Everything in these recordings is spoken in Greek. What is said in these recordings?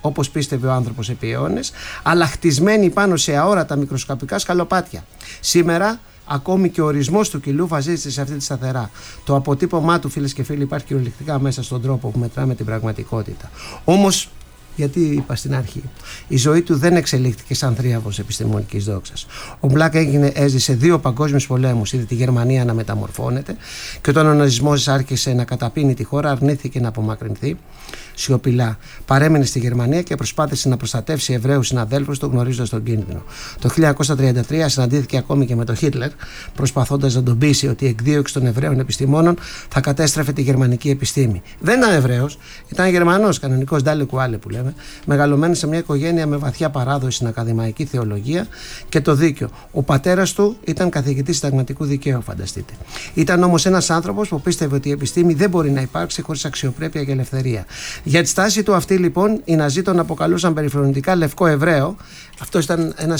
όπως πίστευε ο άνθρωπος επί αιώνες, αλλά χτισμένη πάνω σε αόρατα μικροσκοπικά σκαλοπάτια. Σήμερα ακόμη και ο ορισμός του κιλού βασίζεται σε αυτή τη σταθερά. Το αποτύπωμά του, φίλες και φίλοι, υπάρχει κυριολεκτικά μέσα στον τρόπο που μετράμε την πραγματικότητα. Όμως, γιατί είπα στην αρχή, η ζωή του δεν εξελίχθηκε σαν θρίαβος επιστημονικής δόξας. Ο Μπλακ έζησε 2 παγκόσμιους πολέμους, είδε τη Γερμανία να μεταμορφώνεται, και όταν ο ναζισμός άρχισε να καταπίνει τη χώρα, αρνήθηκε να απομακρυνθεί. Σιωπηλά παρέμεινε στη Γερμανία και προσπάθησε να προστατεύσει Εβραίους συναδέλφους του, γνωρίζοντας τον κίνδυνο. Το 1933 συναντήθηκε ακόμη και με τον Χίτλερ, προσπαθώντας να τον πείσει ότι η εκδίωξη των Εβραίων επιστημόνων θα κατέστρεφε τη γερμανική επιστήμη. Δεν ήταν Εβραίος, ήταν Γερμανός, κανονικός Ντάλε Κουάλε που λέμε, μεγαλωμένος σε μια οικογένεια με βαθιά παράδοση στην ακαδημαϊκή θεολογία και το δίκαιο. Ο πατέρας του ήταν καθηγητής συνταγματικού δικαίου, φανταστείτε. Ήταν όμως ένας άνθρωπος που πίστευε ότι η επιστήμη δεν μπορεί να υπάρξει χωρίς αξιοπρέπεια και ελευθερία. Για τη στάση του αυτή, λοιπόν, οι Ναζί τον αποκαλούσαν περιφρονητικά λευκό Εβραίο. Αυτό ήταν ένας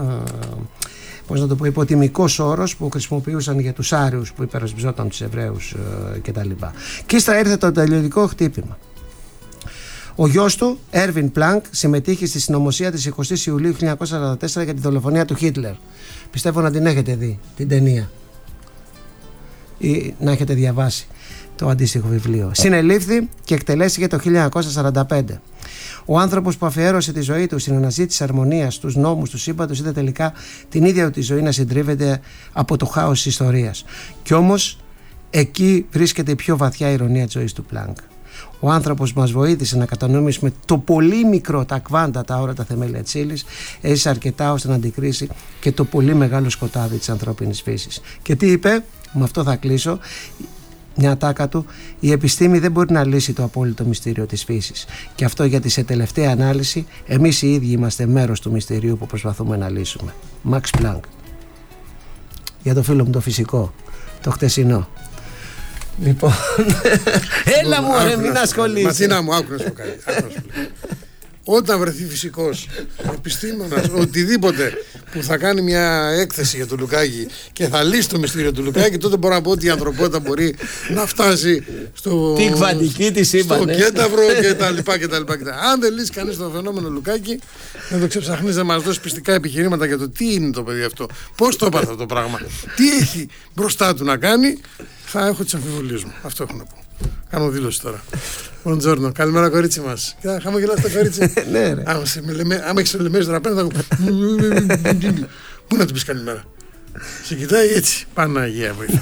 υποτιμικός όρος που χρησιμοποιούσαν για τους Άριους που υπερασπιζόταν τους Εβραίους κτλ. Και ύστερα ήρθε το τελειωτικό χτύπημα. Ο γιος του, Έρβιν Πλάνκ, συμμετείχε στη συνωμοσία της 20 Ιουλίου 1944 για τη δολοφονία του Χίτλερ. Πιστεύω να την έχετε δει, την ταινία, ή να έχετε διαβάσει το αντίστοιχο βιβλίο. Συνελήφθη και εκτελέστηκε το 1945. Ο άνθρωπος που αφιέρωσε τη ζωή του στην αναζήτηση αρμονίας στους νόμους του σύμπαντος είδε τελικά την ίδια του τη ζωή να συντρίβεται από το χάος της ιστορίας. Κι όμως εκεί βρίσκεται η πιο βαθιά ηρωνία της ζωής του Πλάνκ. Ο άνθρωπος μας βοήθησε να κατανοήσουμε το πολύ μικρό, τα κβάντα, τα όρατα θεμέλια της ύλης, έζησε αρκετά ώστε να αντικρίσει και το πολύ μεγάλο σκοτάδι της ανθρώπινης φύσης. Και τι είπε, με αυτό θα κλείσω, μια ατάκα του: η επιστήμη δεν μπορεί να λύσει το απόλυτο μυστήριο της φύσης. Και αυτό γιατί σε τελευταία ανάλυση εμείς οι ίδιοι είμαστε μέρος του μυστηρίου που προσπαθούμε να λύσουμε. Μαξ Πλάνκ. Για το φίλο μου το φυσικό, το χτεσινό. Λοιπόν, έλα μου ρε, μην ασχολείσαι. Μαθήνα μου, άκου να σου κάνει. Όταν βρεθεί φυσικός, επιστήμονας, οτιδήποτε που θα κάνει μια έκθεση για τον Λουκάκη και θα λύσει το μυστήριο του Λουκάκη, τότε μπορώ να πω ότι η ανθρωπότητα μπορεί να φτάσει στο κένταυρο κτλ. Αν δεν λύσει κανείς το φαινόμενο Λουκάκη, να το ξεψαχνείς, να μας δώσει πιστικά επιχειρήματα για το τι είναι το παιδί αυτό, πώς το έπαθε αυτό το πράγμα, τι έχει μπροστά του να κάνει, θα έχω τις αμφιβολίες μου. Αυτό έχω να πω. Κάνω δήλωση τώρα. Buongiorno. Καλημέρα, κορίτσι μας. Χαμογελάς το κορίτσι. Ναι, ρε. Άμα έχεις το λεμέζι τώρα πέρα, θα ακούω. Πού να του πεις καλημέρα. Σε κοιτάει έτσι. Παναγία βοήθεια.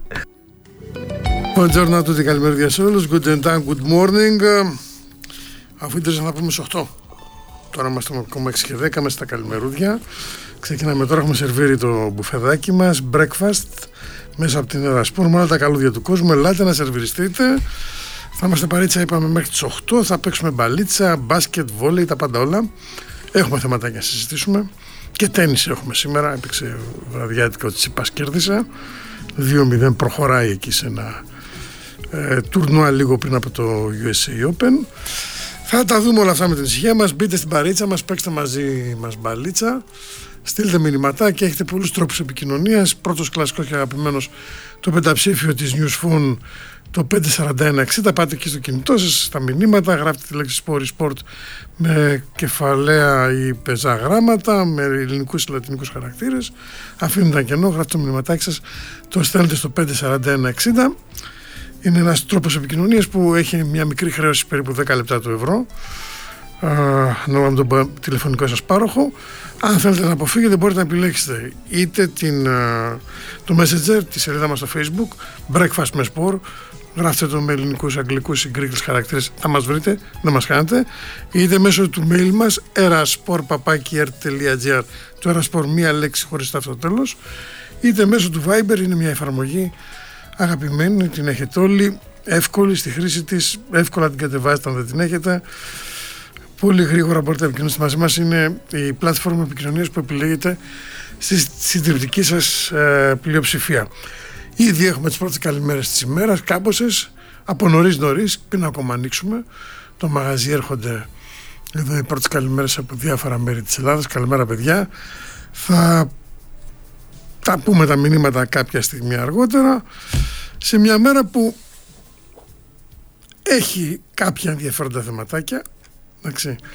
Buongiorno a tutti, καλημέρα σε όλους. Guten Tag, good morning. Αφού ήθελες να πούμε στις 8. Τώρα είμαστε ακόμα 6 και 10 μέσα στα καλημερούδια. Ξεκινάμε τώρα, έχουμε σερβίρει το μπουφεδάκι μας, breakfast, μέσα από την Ερασπορ, με όλα τα καλούδια του κόσμου. Ελάτε να σερβιριστείτε. Θα είμαστε παρίτσα, είπαμε, μέχρι τις 8. Θα παίξουμε μπαλίτσα, μπάσκετ, βόλεϊ, τα πάντα όλα. Έχουμε θεματάκια να συζητήσουμε. Και τένις έχουμε σήμερα. Έπαιξε βραδιάτικα ο Τσίπας, κέρδισε. 2-0, προχωράει εκεί σε ένα τουρνουά λίγο πριν από το USA Open. Θα τα δούμε όλα αυτά με την ησυχία μας. Μπείτε στην παρίτσα μας, παίξτε μαζί μας μπαλίτσα. Στείλτε μηνυματάκια, έχετε πολλούς τρόπους επικοινωνίας. Πρώτος κλασικός και αγαπημένος, το πενταψήφιο της Newsphone, το 54160. Πάτε εκεί στο κινητό σας, στα μηνύματα, γράφετε τη λέξη sport με κεφαλαία ή πεζά γράμματα, με ελληνικούς ή λατινικούς χαρακτήρες. Αφήνετε ένα κενό, γράφετε το μηνυματάκι σας, το στέλνετε στο 54160. Είναι ένας τρόπος επικοινωνίας που έχει μια μικρή χρέωση περίπου 10 λεπτά του ευρώ, ανάλογα με τον τηλεφωνικό σας πάροχο. Αν θέλετε να αποφύγετε, μπορείτε να επιλέξετε είτε το Messenger, τη σελίδα μας στο Facebook, Breakfast με Sport, γράφτε το με ελληνικούς, αγγλικούς ή γκρίκους χαρακτήρες, θα μας βρείτε, να μας κάνετε, είτε μέσω του mail μας eraspor@er.gr, το eraspor μία λέξη χωρίς το τέλος, είτε μέσω του Viber, είναι μια εφαρμογή αγαπημένη, την έχετε όλοι, εύκολη στη χρήση της, εύκολα την κατεβάζετε αν δεν την έχετε. Πολύ γρήγορα μπορείτε να επικοινωνήσετε μαζί μας. Είναι η πλατφόρμα επικοινωνίας που επιλέγετε στη συντριπτική σας πλειοψηφία. Ήδη έχουμε τις πρώτες καλημέρες της ημέρας, κάμποσες, από νωρίς, πριν ακόμα ανοίξουμε το μαγαζί. Έρχονται εδώ οι πρώτες καλημέρες από διάφορα μέρη της Ελλάδας. Καλημέρα, παιδιά. Θα τα πούμε τα μηνύματα κάποια στιγμή αργότερα, σε μια μέρα που έχει κάποια ενδιαφέροντα θεματάκια. Εντάξει.